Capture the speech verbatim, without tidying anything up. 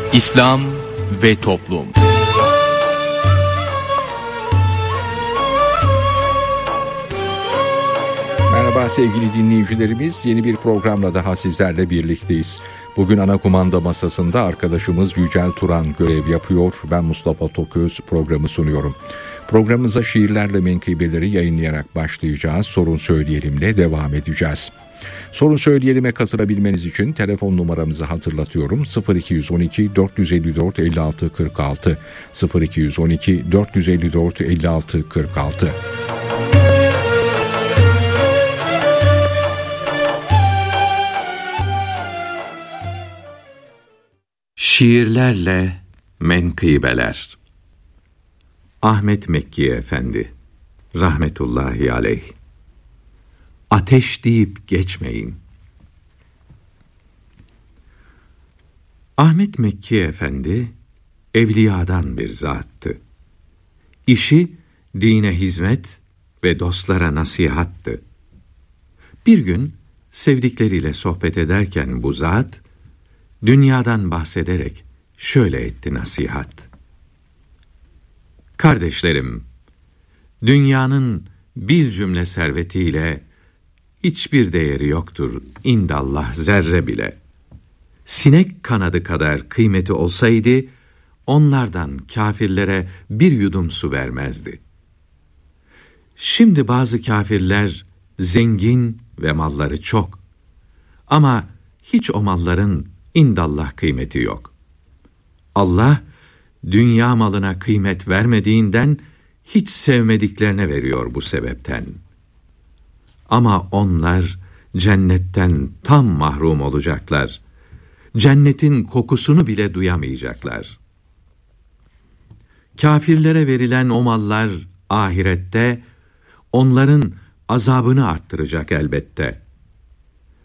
İslam ve Toplum. Merhaba sevgili dinleyicilerimiz, yeni bir programla daha sizlerle birlikteyiz. Bugün ana kumanda masasında arkadaşımız Yücel Turan görev yapıyor. Ben Mustafa Toköz programı sunuyorum. Programımıza şiirlerle menkıbeleri yayınlayarak başlayacağız. Sorun Söyleyelim'le devam edeceğiz. Sorun Söyleyelim'e katılabilmeniz için telefon numaramızı hatırlatıyorum. sıfır iki on iki dört yüz elli dört elli altı kırk altı sıfır iki on iki dört yüz elli dört elli altı kırk altı. Şiirlerle menkıbeler. Ahmet Mekki Efendi rahmetullahi aleyh. Ateş deyip geçmeyin. Ahmet Mekki Efendi evliyadan bir zattı. İşi dine hizmet ve dostlara nasihattı. Bir gün sevdikleriyle sohbet ederken bu zat dünyadan bahsederek şöyle etti nasihat: Kardeşlerim, dünyanın bir cümle servetiyle hiçbir değeri yoktur indallah zerre bile. Sinek kanadı kadar kıymeti olsaydı, onlardan kâfirlere bir yudum su vermezdi. Şimdi bazı kâfirler zengin ve malları çok. Ama hiç o malların indallah kıymeti yok. Allah, dünya malına kıymet vermediğinden, hiç sevmediklerine veriyor bu sebepten. Ama onlar cennetten tam mahrum olacaklar. Cennetin kokusunu bile duyamayacaklar. Kâfirlere verilen o mallar ahirette onların azabını arttıracak elbette.